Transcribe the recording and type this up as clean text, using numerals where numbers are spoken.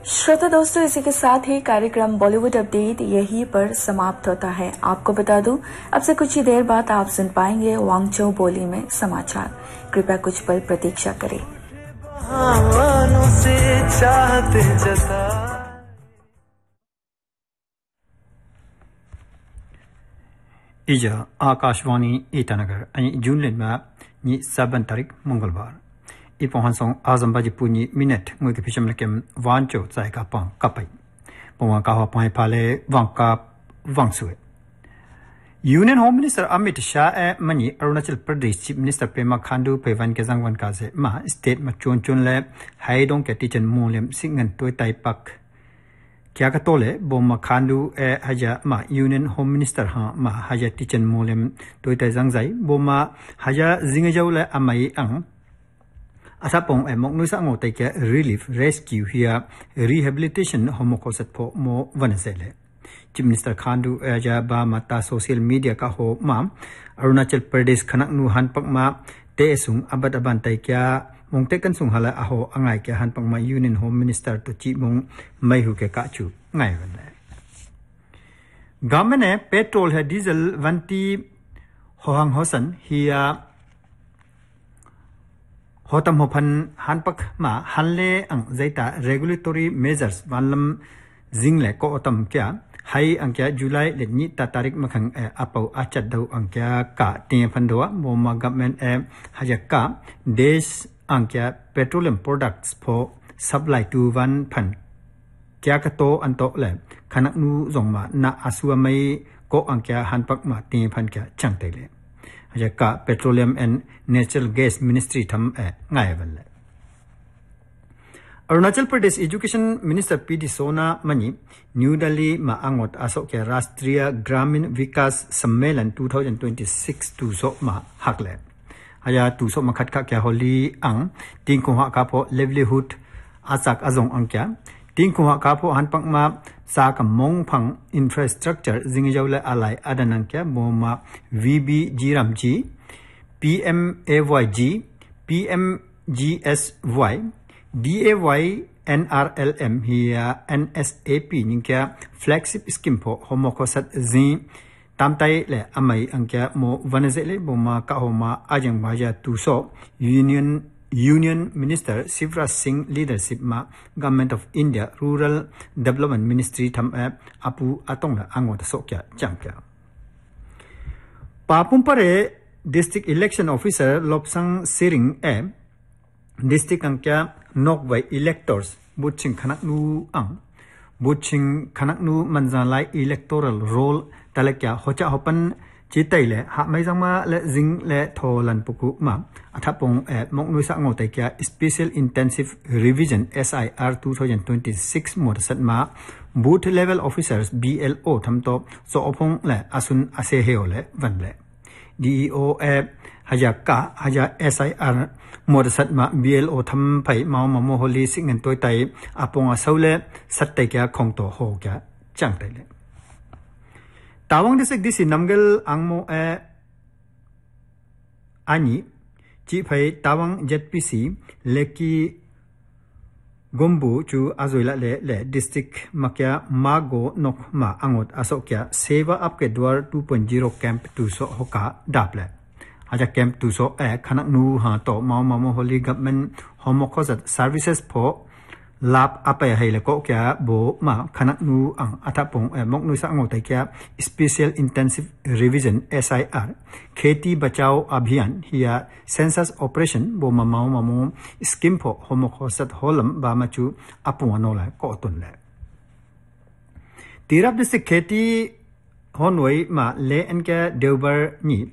श्रोता दोस्तों, इसी के साथ ही कार्यक्रम बॉलीवुड अपडेट यहीं पर समाप्त होता है। आपको बता दूं, अब से कुछ ही देर बाद आप सुन पाएंगे वांगचो बोली में समाचार। कृपया कुछ पल प्रतीक्षा करें। इजा आकाशवाणी ईटानगर जून में 7 तारीख मंगलवार इपोहंसों आजम बाजीपुनी मिनट मुझे पिछम लकेम वांचो जायका पांग कपई पोवा कावा पाए पाले वांका वांगसुए union home minister Amit Shah मनी अरुणाचल प्रदेश चीफ मिनिस्टर पेमा खांडू पेवन के जंगवन का से मा स्टेट में चुन ले हाइडोंग के टीचन मोलेम सिंगन टोय ताई पक क्या का तोले बोमा खांडू हजा मा यूनियन होम मिनिस्टर हाँ मा हजा टीचन मोलेम टोय ताई जंगजाई बोमा हजा जिंगजौले अमाई अंग Asapong moknu sa ngo take relief rescue here rehabilitation homokosat po mo vanasele Chief Minister Khandu aja ba mata social media ka ho ma Arunachal Pradesh khanak nu hanpak ma te sung abad aban tai kya mongte kan sung hala aho angai kya hanpak ma Union Home Minister to chi mong mai hu ke ka chu ngai vanle Government petrol hai diesel vanti hohang hosan hiya Hotam होफन हानपक मा हल्ले अंग जैता regulatory measures वालम जिंगले को ओतम क्या हाई अंक्या जुलाई लेनी तारीख मखंग अपौ आचत दौ अंक्या का टिंग फंदवा मोमा गवर्नमेंट हजका देश अंक्या petroleum products four supply to one fun क्या का तो अंतो ले खनक नु जोंगमा ना असुअमई को अंक्या हानपक मा टिंग फन क्या चंगतेले हजका petroleum and natural gas ministry थम गायबल अरुणाचल प्रदेश एजुकेशन मिनिस्टर पीडी सोना मनी न्यू दिल्ली मा अंगोट असो के राष्ट्रीय ग्रामीण विकास सम्मेलन 2026 टूसो मा हकले हया टूसो मखत का क्या होली अंग तिंगकुहा का पो लिवलीहुड आसाक अजोंग अंक्या तिंगकुहा का पो हनपक मा साक मोंग फंग इंफ्रास्ट्रक्चर जिंगजौले अलाई अदनंक्या मोमा वीबी G RAM G PMAYG PMGSY DAY NRLM हिया NSAP निंक्या फ्लैगशिप स्कीम फो होमोकोसत जी तामताई ले अमई अंक्या मो वनजेले बोमा काहोमा आजंग बाजा Tsusho union minister Shivraj Singh लीडरशिप मा government of India rural development ministry थम अपू अतोंग अंगो सोक्या चांक्या पापुम परे डिस्ट्रिक्ट इलेक्शन ऑफिसर लोपसंग सिरिंग डिस्ट्रिक्ट अंक्या नोकवाई इलेक्टर्स बुचिंग खनकनु अंग बुचिंग खनकनु मंजालाई इलेक्टोरल रोल तलक्या होचा होपन चितैले हा मैजंगमा ले जिंग ले थोलन पुकु मा अथापोंग मोकनु सा ngotay kya special intensive revision SIR 2026 मोरसत मा बूथ लेवल ऑफिसर्स BLO थमतो सो ओपोंग ले असुन असे हेओले वनले DEO हजाका हजा SIR मोरसत मा BLO थम फै माव ममो होली सिंगन तोय ताई अपोंग असौले सत्तै क्या खोंगतो हो क्या चांगतैले तावांग डिस्ट्रिक्ट दिसी नमगल आंगमो आनी चीफ है तावांग ZPC लेकी गोम्बू चु आजोइला ले डिस्ट्रिक्ट मक्या मागो नोक मा आंगोत असोक्या सेवा आपके द्वार 2.0 कैंप टूसो होका डापले आजा कैंप टूसो खनक नु हा तो माव मामो होली गवर्नमेंट होमोकोजत सर्विसेज फो लाभ आपे है को क्या बो मा खनक नु अंग अथापोंग मोकनु सा ngotay क्या स्पेशल इंटेंसिव रिवीजन SIR खेती बचाओ अभियान हिया सेंसस ऑपरेशन बो मामाओ मामो स्कीम फो होमोकोसत होलम बामचु अपुनोला को तुनले तिराप डिस्ट्रिक्ट खेती होनोई मा ले एनके देवबर नि